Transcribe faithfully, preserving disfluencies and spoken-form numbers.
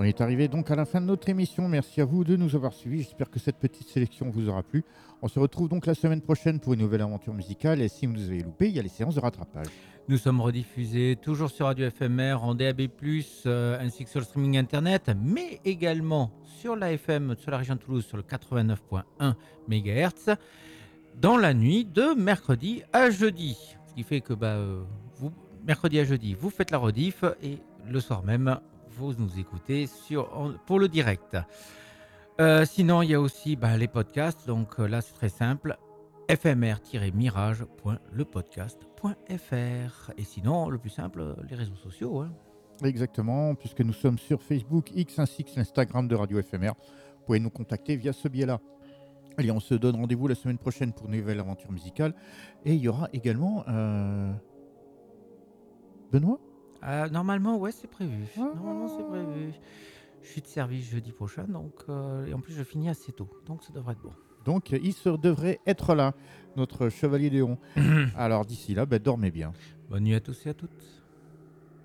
On est arrivé donc à la fin de notre émission. Merci à vous de nous avoir suivis. J'espère que cette petite sélection vous aura plu. On se retrouve donc la semaine prochaine pour une nouvelle aventure musicale. Et si vous nous avez loupé, il y a les séances de rattrapage. Nous sommes rediffusés toujours sur Radio F M R en D A B plus, euh, ainsi que sur le streaming internet, mais également sur la F M, sur la région de Toulouse, sur le quatre-vingt-neuf virgule un mégahertz, dans la nuit de mercredi à jeudi. Ce qui fait que bah, euh, vous, mercredi à jeudi, vous faites la rediff et le soir même, vous nous écoutez sur, en, pour le direct. Euh, sinon, il y a aussi bah, les podcasts. Donc euh, là, c'est très simple. f m r tiret mirage point le podcast point f r. Et sinon, le plus simple, les réseaux sociaux. Hein. Exactement, puisque nous sommes sur Facebook, X ainsi que l'Instagram de Radio F M R. Vous pouvez nous contacter via ce biais-là. Allez, on se donne rendez-vous la semaine prochaine pour une nouvelle aventure musicale. Et il y aura également... Euh... Benoît euh, Normalement, ouais, c'est prévu. ah. Normalement, c'est prévu. Je suis de service jeudi prochain, donc euh, et en plus, je finis assez tôt. Donc, ça devrait être bon. Donc, il se devrait être là, notre chevalier Léon. Alors, d'ici là, bah, dormez bien. Bonne nuit à tous et à toutes.